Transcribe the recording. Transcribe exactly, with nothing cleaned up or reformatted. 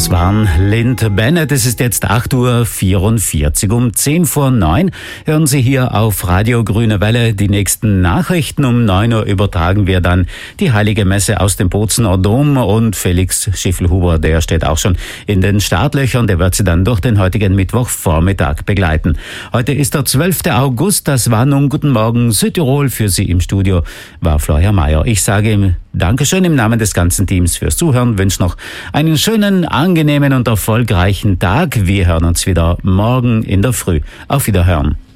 Das waren Lind Bennett. Es ist jetzt acht Uhr vierundvierzig. Um zehn vor neun hören Sie hier auf Radio Grüne Welle die nächsten Nachrichten. Um neun Uhr übertragen wir dann die Heilige Messe aus dem Bozener Dom. Und Felix Schiffelhuber, der steht auch schon in den Startlöchern. Der wird Sie dann durch den heutigen Mittwochvormittag begleiten. Heute ist der zwölfte August. Das war nun Guten Morgen Südtirol. Für Sie im Studio war Florian Mayer. Ich sage ihm Dankeschön im Namen des ganzen Teams fürs Zuhören. Wünsche noch einen schönen, angenehmen und erfolgreichen Tag. Wir hören uns wieder morgen in der Früh. Auf Wiederhören.